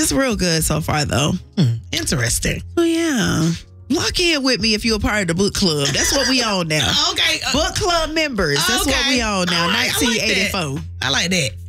It's real good so far, though. Interesting. Oh, yeah. Lock in with me if you're a part of the book club. That's what we on now. Okay. Book club members. That's what we on now. All right, 1984. I like that.